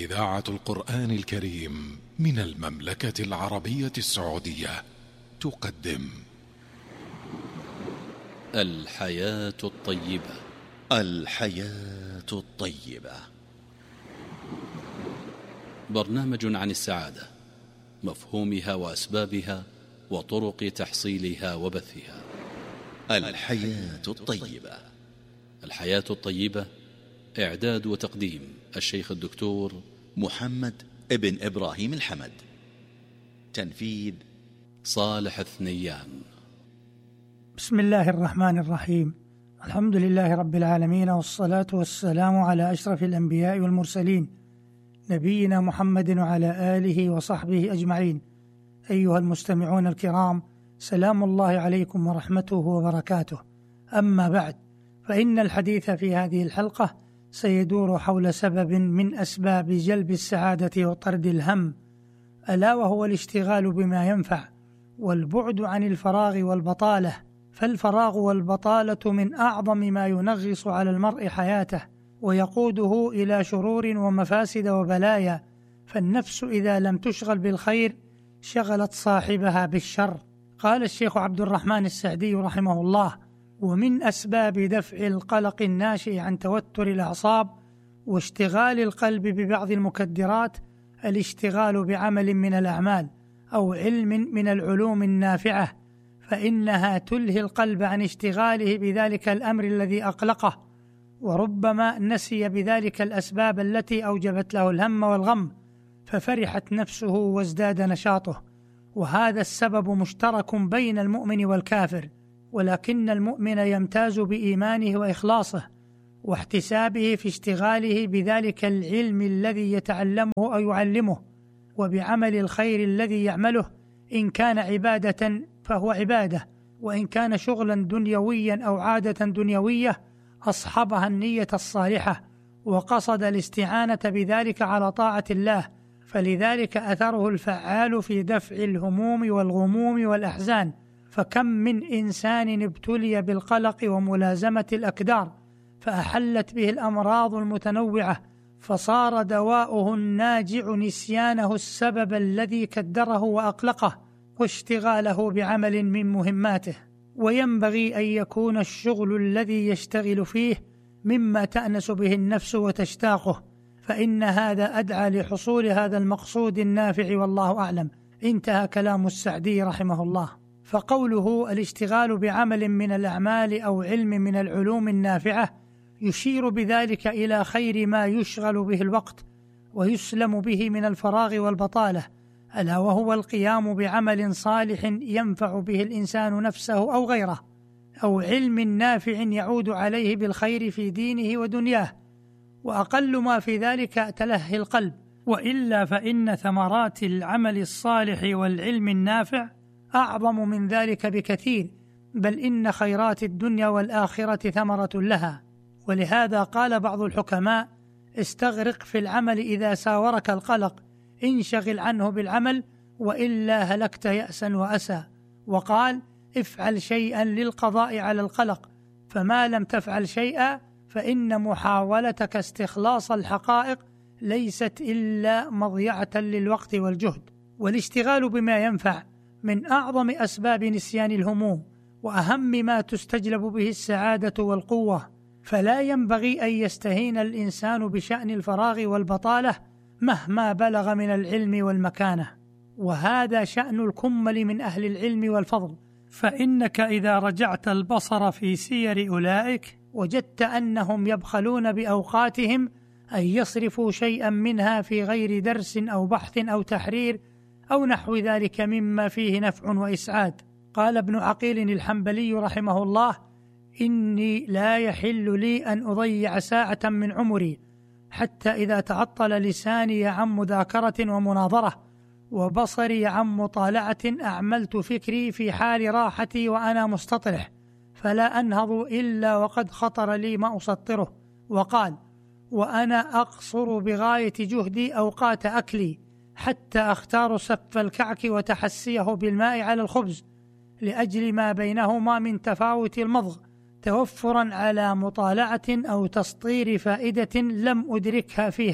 إذاعة القرآن الكريم من المملكة العربية السعودية تقدم الحياة الطيبة. الحياة الطيبة، برنامج عن السعادة، مفهومها وأسبابها وطرق تحصيلها وبثها. الحياة الطيبة. الحياة الطيبة، إعداد وتقديم الشيخ الدكتور محمد ابن إبراهيم الحمد، تنفيذ صالح الثنيان. بسم الله الرحمن الرحيم. الحمد لله رب العالمين، والصلاة والسلام على أشرف الأنبياء والمرسلين، نبينا محمد وعلى آله وصحبه أجمعين. أيها المستمعون الكرام، سلام الله عليكم ورحمته وبركاته. أما بعد، فإن الحديث في هذه الحلقة سيدور حول سبب من أسباب جلب السعادة وطرد الهم، ألا وهو الاشتغال بما ينفع والبعد عن الفراغ والبطالة. فالفراغ والبطالة من أعظم ما ينغص على المرء حياته ويقوده إلى شرور ومفاسد وبلايا، فالنفس إذا لم تشغل بالخير شغلت صاحبها بالشر. قال الشيخ عبد الرحمن السعدي رحمه الله: ومن أسباب دفع القلق الناشئ عن توتر الأعصاب واشتغال القلب ببعض المكدرات الاشتغال بعمل من الأعمال أو علم من العلوم النافعة، فإنها تلهي القلب عن اشتغاله بذلك الأمر الذي أقلقه، وربما نسي بذلك الأسباب التي أوجبت له الهم والغم، ففرحت نفسه وازداد نشاطه. وهذا السبب مشترك بين المؤمن والكافر، ولكن المؤمن يمتاز بإيمانه وإخلاصه واحتسابه في اشتغاله بذلك العلم الذي يتعلمه أو يعلمه، وبعمل الخير الذي يعمله، إن كان عبادة فهو عبادة، وإن كان شغلا دنيويا أو عادة دنيوية أصحبها النية الصالحة وقصد الاستعانة بذلك على طاعة الله، فلذلك أثره الفعال في دفع الهموم والغموم والأحزان. فكم من إنسان ابتلي بالقلق وملازمة الأكدار فأحلت به الأمراض المتنوعة، فصار دواؤه الناجع نسيانه السبب الذي كدره وأقلقه واشتغاله بعمل من مهماته. وينبغي أن يكون الشغل الذي يشتغل فيه مما تأنس به النفس وتشتاقه، فإن هذا أدعى لحصول هذا المقصود النافع، والله أعلم. انتهى كلام السعدي رحمه الله. فقوله الاشتغال بعمل من الأعمال أو علم من العلوم النافعة يشير بذلك إلى خير ما يشغل به الوقت ويسلم به من الفراغ والبطالة، ألا وهو القيام بعمل صالح ينفع به الإنسان نفسه أو غيره، أو علم نافع يعود عليه بالخير في دينه ودنياه، وأقل ما في ذلك تلهي القلب. وإلا فإن ثمرات العمل الصالح والعلم النافع أعظم من ذلك بكثير، بل إن خيرات الدنيا والآخرة ثمرة لها. ولهذا قال بعض الحكماء: استغرق في العمل إذا ساورك القلق، انشغل عنه بالعمل وإلا هلكت يأسا وأسى. وقال: افعل شيئا للقضاء على القلق، فما لم تفعل شيئا فإن محاولتك استخلاص الحقائق ليست إلا مضيعة للوقت والجهد. والاشتغال بما ينفع من أعظم أسباب نسيان الهموم وأهم ما تستجلب به السعادة والقوة، فلا ينبغي أن يستهين الإنسان بشأن الفراغ والبطالة مهما بلغ من العلم والمكانة. وهذا شأن الكمل من أهل العلم والفضل، فإنك إذا رجعت البصر في سير أولئك وجدت أنهم يبخلون بأوقاتهم أن يصرفوا شيئا منها في غير درس أو بحث أو تحرير أو نحو ذلك مما فيه نفع وإسعاد. قال ابن عقيل الحنبلي رحمه الله: إني لا يحل لي أن أضيع ساعة من عمري حتى إذا تعطل لساني عن مذاكرة ومناظرة وبصري عن مطالعة أعملت فكري في حال راحتي وأنا مستطرح، فلا أنهض إلا وقد خطر لي ما أسطره. وقال: وأنا أقصر بغاية جهدي أوقات أكلي حتى أختار سف الكعك وتحسيه بالماء على الخبز لأجل ما بينهما من تفاوت المضغ، توفرا على مطالعة أو تسطير فائدة لم أدركها فيها،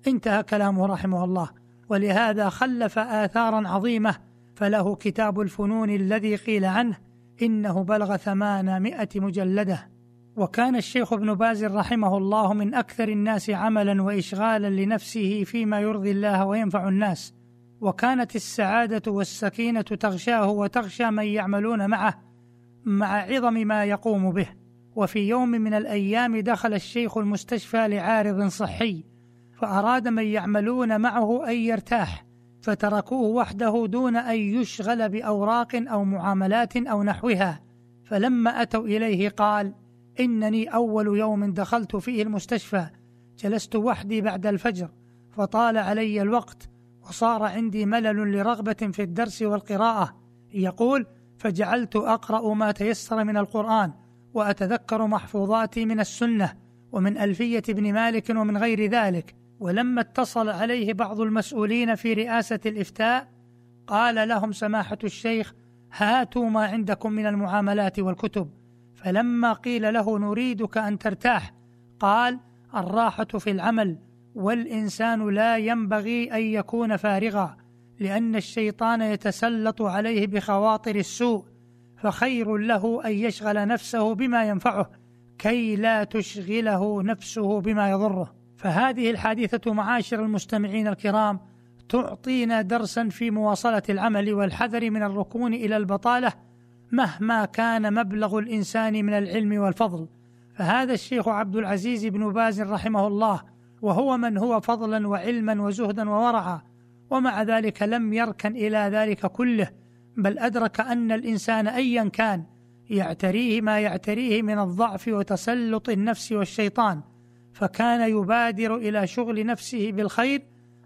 انتهى كلامه رحمه الله. ولهذا خلف آثارا عظيمة، فله كتاب الفنون الذي قيل عنه إنه بلغ 800 مجلدة. وكان الشيخ ابن باز رحمه الله من أكثر الناس عملا وإشغالا لنفسه فيما يرضي الله وينفع الناس، وكانت السعادة والسكينة تغشاه وتغشى من يعملون معه مع عظم ما يقوم به. وفي يوم من الأيام دخل الشيخ المستشفى لعارض صحي، فأراد من يعملون معه أن يرتاح، فتركوه وحده دون أن يشغل بأوراق أو معاملات أو نحوها. فلما أتوا إليه قال: إنني أول يوم دخلت فيه المستشفى جلست وحدي بعد الفجر، فطال علي الوقت وصار عندي ملل لرغبة في الدرس والقراءة. يقول: فجعلت أقرأ ما تيسر من القرآن، وأتذكر محفوظاتي من السنة ومن ألفية ابن مالك ومن غير ذلك. ولما اتصل عليه بعض المسؤولين في رئاسة الإفتاء قال لهم سماحة الشيخ: هاتوا ما عندكم من المعاملات والكتب. فلما قيل له: نريدك أن ترتاح، قال: الراحة في العمل، والإنسان لا ينبغي أن يكون فارغا، لأن الشيطان يتسلط عليه بخواطر السوء، فخير له أن يشغل نفسه بما ينفعه كي لا تشغله نفسه بما يضره. فهذه الحادثة معاشر المستمعين الكرام تعطينا درسا في مواصلة العمل والحذر من الركون إلى البطالة مهما كان مبلغ الإنسان من العلم والفضل. فهذا الشيخ عبد العزيز بن باز رحمه الله، وهو من هو فضلا وعلما وزهدا وورعا، ومع ذلك لم يركن إلى ذلك كله، بل أدرك أن الإنسان أيا كان يعتريه ما يعتريه من الضعف وتسلط النفس والشيطان، فكان يبادر إلى شغل نفسه بالخير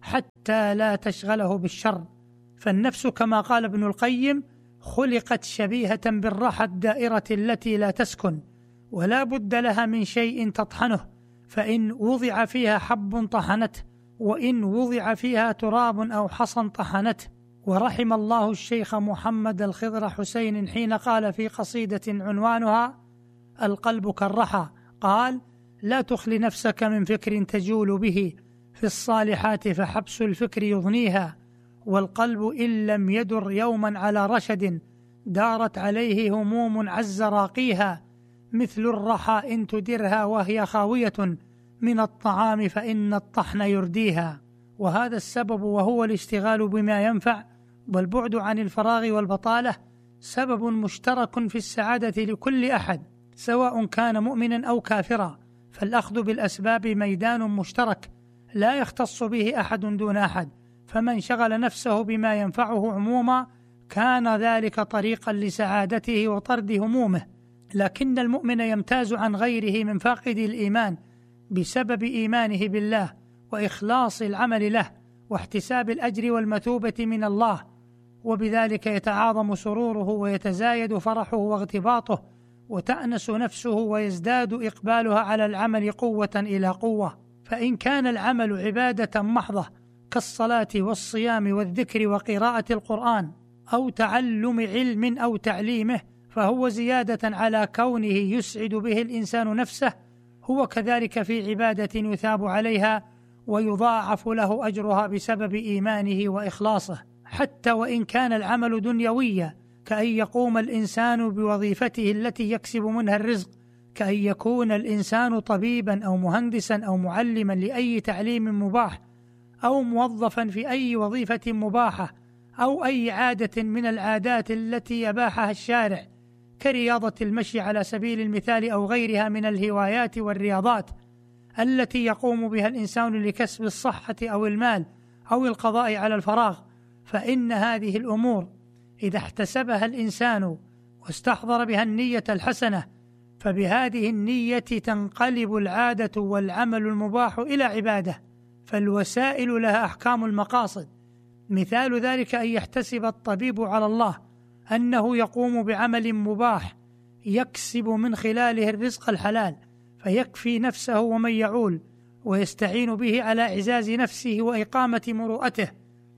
حتى لا تشغله بالشر. فالنفس كما قال ابن القيم خلقت شبيهة بالرحى الدائرة التي لا تسكن، ولا بد لها من شيء تطحنه، فإن وضع فيها حب طحنته، وإن وضع فيها تراب أو حصى طحنته. ورحم الله الشيخ محمد الخضر حسين حين قال في قصيدة عنوانها القلب كالرحى، قال: لا تخل نفسك من فكر تجول به في الصالحات، فحبس الفكر يضنيها، والقلب إن لم يدر يوما على رشد دارت عليه هموم عز راقيها، مثل الرحى إن تدرها وهي خاوية من الطعام فإن الطحن يرديها. وهذا السبب، وهو الاشتغال بما ينفع والبعد عن الفراغ والبطالة، سبب مشترك في السعادة لكل أحد سواء كان مؤمنا أو كافرا. فالأخذ بالأسباب ميدان مشترك لا يختص به أحد دون أحد، فمن شغل نفسه بما ينفعه عموما كان ذلك طريقا لسعادته وطرد همومه. لكن المؤمن يمتاز عن غيره من فاقد الإيمان بسبب إيمانه بالله وإخلاص العمل له واحتساب الأجر والمثوبة من الله، وبذلك يتعاظم سروره ويتزايد فرحه واغتباطه، وتأنس نفسه ويزداد إقبالها على العمل قوة إلى قوة. فإن كان العمل عبادة محضة كالصلاة والصيام والذكر وقراءة القرآن أو تعلم علم أو تعليمه، فهو زيادة على كونه يسعد به الإنسان نفسه، هو كذلك في عبادة يثاب عليها ويضاعف له أجرها بسبب إيمانه وإخلاصه. حتى وإن كان العمل دنيويا، كأن يقوم الإنسان بوظيفته التي يكسب منها الرزق، كأن يكون الإنسان طبيبا أو مهندسا أو معلما لأي تعليم مباح، أو موظفا في أي وظيفة مباحة، أو أي عادة من العادات التي يباحها الشارع كرياضة المشي على سبيل المثال، أو غيرها من الهوايات والرياضات التي يقوم بها الإنسان لكسب الصحة أو المال أو القضاء على الفراغ. فإن هذه الأمور إذا احتسبها الإنسان واستحضر بها النية الحسنة، فبهذه النية تنقلب العادة والعمل المباح إلى عبادة، فالوسائل لها أحكام المقاصد. مثال ذلك أن يحتسب الطبيب على الله أنه يقوم بعمل مباح يكسب من خلاله الرزق الحلال، فيكفي نفسه ومن يعول، ويستعين به على إعزاز نفسه وإقامة مروءته،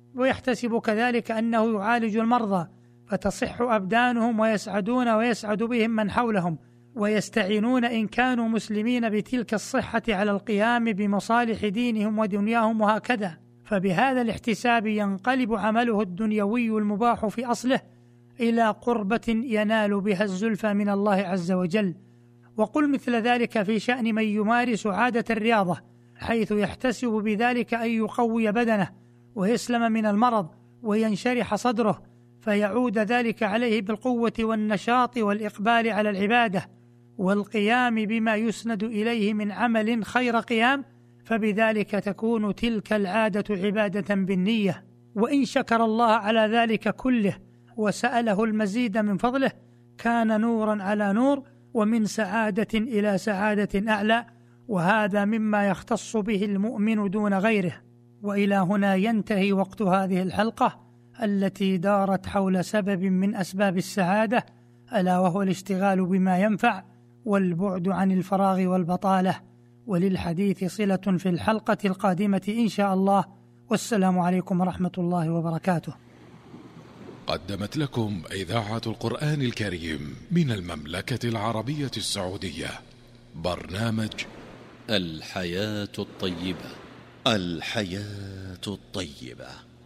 ويحتسب كذلك أنه يعالج المرضى فتصح أبدانهم ويسعدون ويسعد بهم من حولهم، ويستعينون إن كانوا مسلمين بتلك الصحة على القيام بمصالح دينهم ودنياهم، وهكذا. فبهذا الاحتساب ينقلب عمله الدنيوي المباح في أصله إلى قربة ينال بها الزلفى من الله عز وجل. وقل مثل ذلك في شأن من يمارس عادة الرياضة، حيث يحتسب بذلك أن يقوي بدنه ويسلم من المرض وينشرح صدره، فيعود ذلك عليه بالقوة والنشاط والإقبال على العبادة والقيام بما يسند إليه من عمل خير قيام، فبذلك تكون تلك العادة عبادة بالنية. وإن شكر الله على ذلك كله وسأله المزيد من فضله كان نورا على نور، ومن سعادة إلى سعادة أعلى، وهذا مما يختص به المؤمن دون غيره. وإلى هنا ينتهي وقت هذه الحلقة التي دارت حول سبب من أسباب السعادة، ألا وهو الاشتغال بما ينفع والبعد عن الفراغ والبطالة. وللحديث صلة في الحلقة القادمة إن شاء الله، والسلام عليكم ورحمة الله وبركاته. قدمت لكم إذاعة القرآن الكريم من المملكة العربية السعودية برنامج الحياة الطيبة. الحياة الطيبة،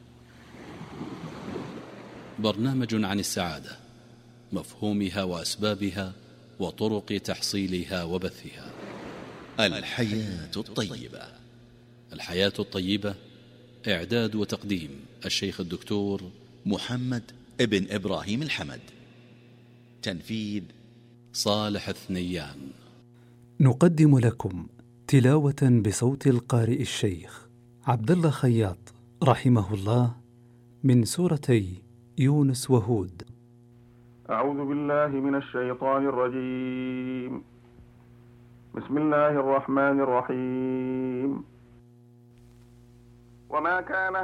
برنامج عن السعادة، مفهومها وأسبابها وطرق تحصيلها وبثها. الحياة الطيبة. الحياة الطيبة، إعداد وتقديم الشيخ الدكتور محمد ابن إبراهيم الحمد. تنفيذ صالح الثنيان. نقدم لكم تلاوة بصوت القارئ الشيخ عبد الله خياط رحمه الله من سورتي يونس وهود. أعوذ بالله من الشيطان الرجيم. بسم الله الرحمن الرحيم. وما كان